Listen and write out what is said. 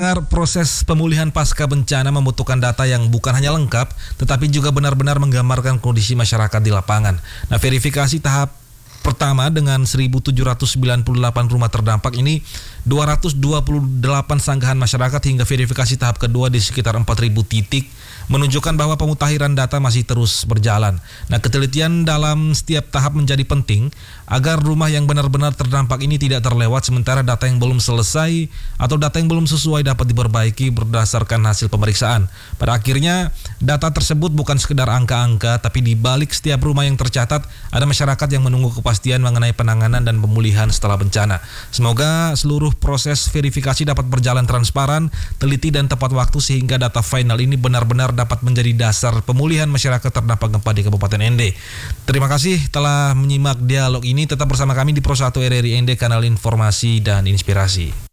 pendengar, proses pemulihan pasca bencana membutuhkan data yang bukan hanya lengkap, tetapi juga benar-benar menggambarkan kondisi masyarakat di lapangan. Nah, verifikasi tahap pertama dengan 1.798 rumah terdampak ini 228 sanggahan masyarakat hingga verifikasi tahap kedua di sekitar 4.000 titik menunjukkan bahwa pemutahiran data masih terus berjalan. Nah, ketelitian dalam setiap tahap menjadi penting agar rumah yang benar-benar terdampak ini tidak terlewat sementara data yang belum selesai atau data yang belum sesuai dapat diperbaiki berdasarkan hasil pemeriksaan. Pada akhirnya, data tersebut bukan sekedar angka-angka, tapi di balik setiap rumah yang tercatat ada masyarakat yang menunggu kepastian mengenai penanganan dan pemulihan setelah bencana. Semoga seluruh proses verifikasi dapat berjalan transparan, teliti dan tepat waktu sehingga data final ini benar-benar dapat menjadi dasar pemulihan masyarakat terdampak gempa di Kabupaten Ende. Terima kasih telah menyimak dialog ini. Tetap bersama kami di Pro 1 RRI Ende, kanal informasi dan inspirasi.